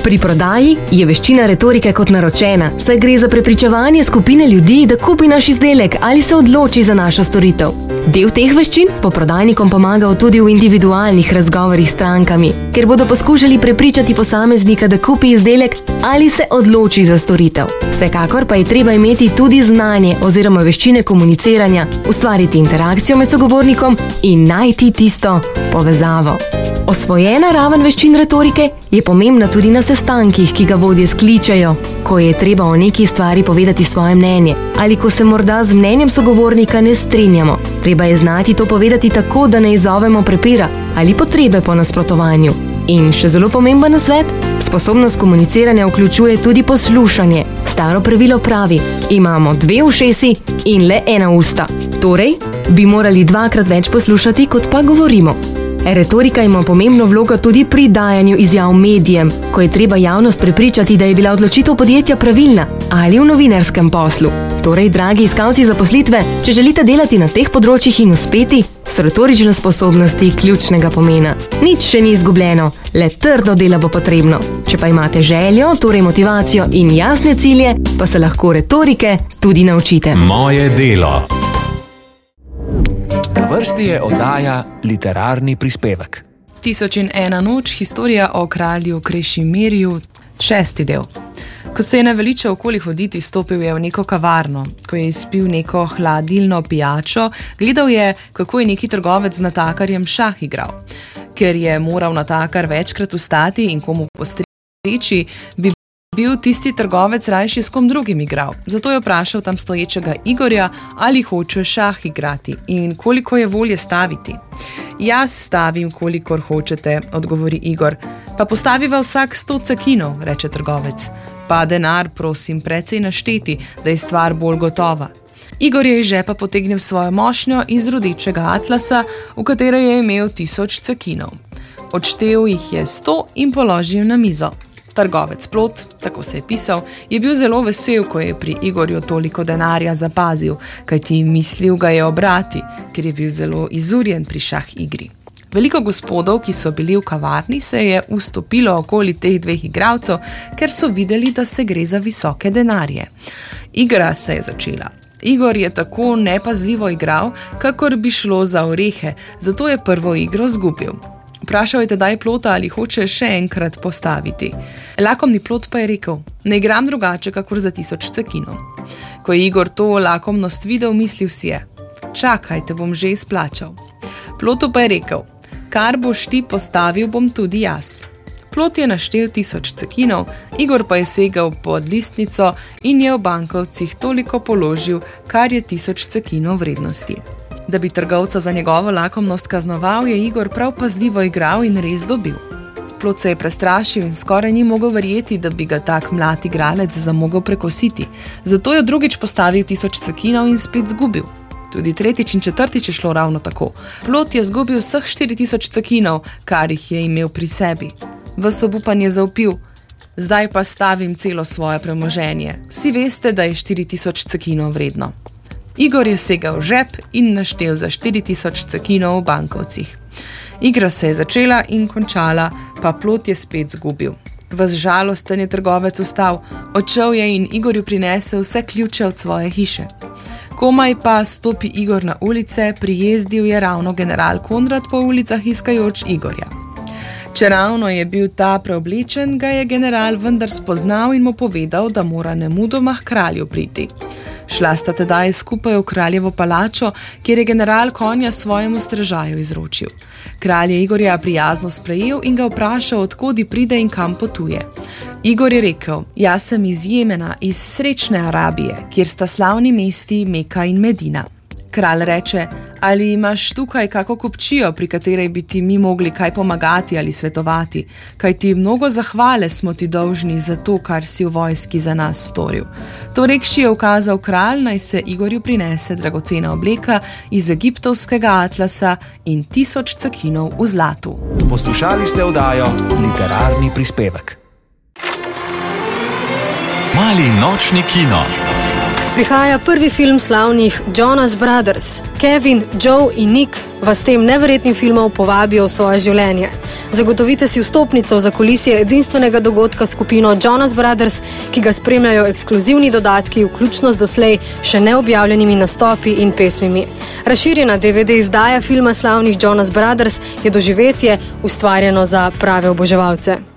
Pri prodaji je veščina retorike kot naročena, saj gre za prepričevanje skupine ljudi, da kupi naš izdelek ali se odloči za našo storitev. Del teh veščin bo prodajnikom pomagal tudi v individualnih razgovorih s strankami, kjer bodo poskušali prepričati posameznika, da kupi izdelek ali se odloči za storitev. Vsekakor pa je treba imeti tudi znanje oziroma veščine komuniciranja, ustvariti interakcijo med sogovornikom in najti tisto povezavo. Osvojena raven veščin retorike je pomembna tudi na sestankih, ki ga vodje skličejo, ko je treba o neki stvari povedati svoje mnenje ali ko se morda z mnenjem sogovornika ne strinjamo. Treba je znati to povedati tako, da ne izzovemo prepira ali potrebe po nasprotovanju. In še zelo pomemben nasvet, sposobnost komuniciranja vključuje tudi poslušanje. Staro pravilo pravi, imamo 2 ušesi in le 1 usta. Torej, bi morali 2-krat več poslušati, kot pa govorimo. Retorika ima pomembno vlogo tudi pri dajanju izjav medijem, ko je treba javnost prepričati, da je bila odločitev podjetja pravilna ali v novinarskem poslu. Torej, dragi iskalci zaposlitve, če želite delati na teh področjih in uspeti, so retorične sposobnosti ključnega pomena. Nič še ni izgubljeno, le trdo delo bo potrebno. Če pa imate željo, torej motivacijo in jasne cilje, pa se lahko retorike tudi naučite. Moje delo. Na vrsti je oddaja Literarni prispevek. 1001 noč, historija o kralju Krešimirju, 6. del. Ko se je naveličal okoli hoditi, stopil je v neko kavarno. Ko je izpil neko hladilno pijačo, gledal je, kako je neki trgovec z natakarjem šah igral. Ker je moral natakar večkrat vstati in komu postreči, bi bil tisti trgovec rajši s kom drugim igral. Zato je vprašal tam stoječega Igorja, ali hoče šah igrati in koliko je volje staviti. Jaz stavim, kolikor hočete, odgovori Igor. Pa postaviva vsak 100 cekinov, reče trgovec. Pa denar, prosim, precej našteti, da je stvar bolj gotova. Igor je iz žepa potegnil svojo mošnjo iz rodečega atlasa, v katero je imel 1000 cekinov. Odštel jih je 100 in položil na mizo. Trgovec Plot, tako se je pisal, je bil zelo vesel, ko je pri Igorju toliko denarja zapazil, kajti mislil ga je obrati, ker je bil zelo izurjen pri šah igri. Veliko gospodov, ki so bili v kavarni, se je ustopilo okoli teh 2 igralcev, ker so videli, da se gre za visoke denarje. Igra se je začela. Igor je tako nepazljivo igral, kakor bi šlo za orehe, zato je prvo igro zgubil. Vprašal je tedaj Plota, ali hoče še enkrat postaviti. Lakomni Plot pa je rekel, ne igram drugače, kakor za 1000 cekinov. Ko je Igor to lakomnost videl, mislil si je, čakaj, te bom že izplačal. Plotu pa je rekel, kar boš ti postavil, bom tudi jaz. Plot je naštel 1000 cekinov, Igor pa je segel pod listnico in je v bankovcih toliko položil, kar je 1000 cekinov vrednosti. Da bi trgovca za njegovo lakomnost kaznoval, je Igor prav pazljivo igral in res dobil. Plot se je prestrašil in skoraj ni mogel verjeti, da bi ga tak mlad igralec zamogel prekositi. Zato je drugič postavil 1000 cekinov in spet zgubil. Tudi tretjič in četrtič je šlo ravno tako. Plot je zgubil vseh 4000 cekinov, kar jih je imel pri sebi. Ves obupan je zavpil, zdaj pa stavim celo svoje premoženje. Vsi veste, da je 4000 cekinov vredno. Igor je segel v žep in naštel za 4000 cekinov v bankovcih. Igra se je začela in končala, pa Plot je spet zgubil. Ves žalosten je trgovec vstal, odšel je in Igorju prinesel vse ključe od svoje hiše. Komaj pa stopi Igor na ulice, prijezdil je ravno general Konrad po ulicah iskajoč Igorja. Čeravno je bil ta preoblečen, ga je general vendar spoznal in mu povedal, da mora nemudoma h kralju priti. Šla sta tedaj skupaj v kraljevo palačo, kjer je general konja svojemu strežaju izročil. Kralj je Igorja prijazno sprejel in ga vprašal, odkodi pride in kam potuje. Igor je rekel, jaz sem iz Jemena, iz srečne Arabije, kjer sta slavni mesti Meka in Medina. Kralj reče, ali imaš tukaj kako kupčijo, pri kateri bi ti mi mogli kaj pomagati ali svetovati, kaj ti mnogo zahvale smo ti dolžni za to, kar si v vojski za nas storil. To rekši je ukazal kralj, naj se Igorju prinese dragocena obleka iz egiptovskega atlasa in 1000 cekinov v zlatu. Poslušali ste oddajo Literarni prispevek. Mali nočni kino. Prihaja prvi film slavnih Jonas Brothers. Kevin, Joe in Nick vas tem neverjetnim filmom povabijo v svoje življenje. Zagotovite si vstopnico za kulisje edinstvenega dogodka skupino Jonas Brothers, ki ga spremljajo ekskluzivni dodatki, vključno z doslej še neobjavljenimi nastopi in pesmimi. Razširjena DVD izdaja filma slavnih Jonas Brothers je doživetje, ustvarjeno za prave oboževalce.